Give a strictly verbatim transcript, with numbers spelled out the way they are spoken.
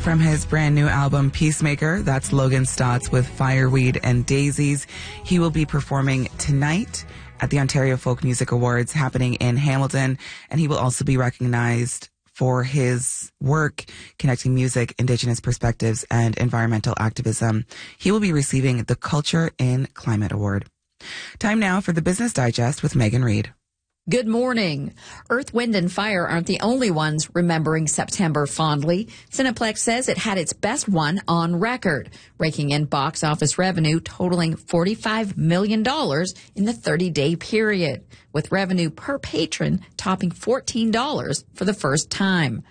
From his brand new album, Peacemaker, that's Logan Stotts with Fireweed and Daisies. He will be performing tonight at the Ontario Folk Music Awards happening in Hamilton, and he will also be recognized for his work connecting music, Indigenous perspectives, and environmental activism. He will be receiving the Culture in Climate Award. Time now for the Business Digest with Megan Reid. Good morning. Earth, Wind and Fire aren't the only ones remembering September fondly. Cineplex says it had its best one on record, raking in box office revenue totaling forty-five million dollars in the thirty-day period, with revenue per patron topping fourteen dollars for the first time.